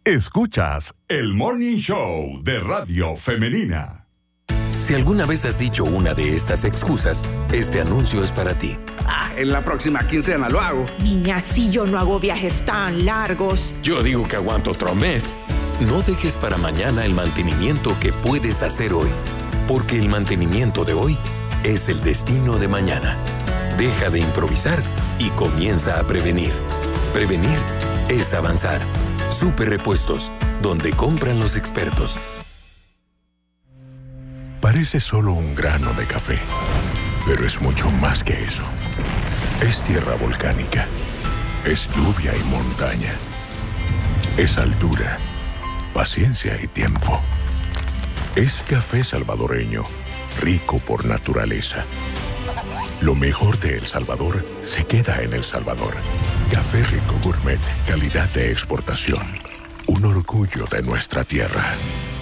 Escuchas el Morning Show de Radio Femenina. Si alguna vez has dicho una de estas excusas, este anuncio es para ti. En la próxima quincena lo hago. Niña, si yo no hago viajes tan largos. Yo digo que aguanto otro mes. No dejes para mañana el mantenimiento que puedes hacer hoy, porque el mantenimiento de hoy es el destino de mañana. Deja de improvisar y comienza a prevenir. Prevenir es avanzar. Super Repuestos, donde compran los expertos. Parece solo un grano de café, pero es mucho más que eso. Es tierra volcánica, es lluvia y montaña, es altura, paciencia y tiempo. Es café salvadoreño, rico por naturaleza. Lo mejor de El Salvador se queda en El Salvador. Café Rico Gourmet, calidad de exportación. Un orgullo de nuestra tierra.